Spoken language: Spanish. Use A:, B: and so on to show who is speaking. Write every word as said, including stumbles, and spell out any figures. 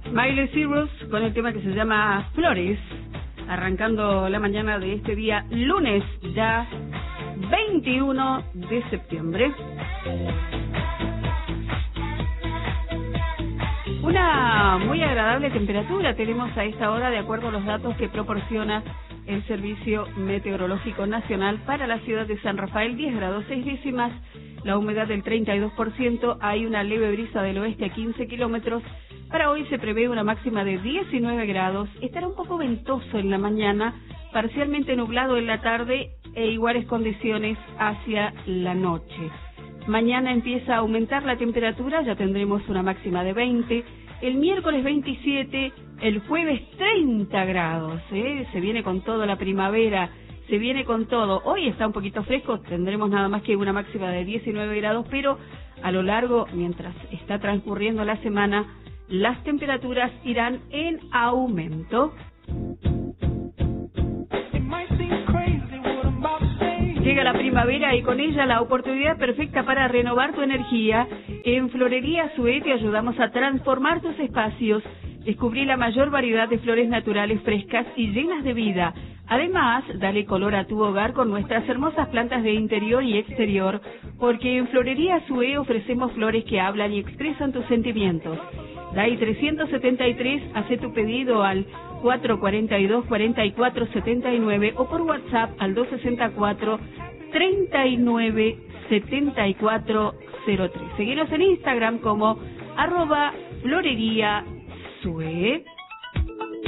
A: Miley Cyrus con el tema que se llama Flores, arrancando la mañana de este día lunes, ya veintiuno de septiembre. Una muy agradable temperatura tenemos a esta hora, de acuerdo a los datos que proporciona el Servicio Meteorológico Nacional para la ciudad de San Rafael. Diez grados seis décimas, la humedad del treinta y dos por ciento, hay una leve brisa del oeste a quince kilómetros. Para hoy se prevé una máxima de diecinueve grados, estará un poco ventoso en la mañana, parcialmente nublado en la tarde e iguales condiciones hacia la noche. Mañana empieza a aumentar la temperatura, ya tendremos una máxima de veinte, el miércoles veintisiete, el jueves treinta grados, ¿eh? Se viene con todo la primavera, se viene con todo. Hoy está un poquito fresco, tendremos nada más que una máxima de diecinueve grados, pero a lo largo, mientras está transcurriendo la semana, las temperaturas irán en aumento. Llega la primavera y con ella la oportunidad perfecta para renovar tu energía. En Florería Sue te ayudamos a transformar tus espacios. Descubrí la mayor variedad de flores naturales frescas y llenas de vida. Además, dale color a tu hogar con nuestras hermosas plantas de interior y exterior, porque en Florería Sue ofrecemos flores que hablan y expresan tus sentimientos. D A I trescientos setenta y tres, hace tu pedido al cuatro cuatro dos, cuatro cuatro siete nueve o por WhatsApp al dos seis cuatro, treinta y nueve, setenta y cuatro cero tres. Seguinos en Instagram como arroba Florería Sue.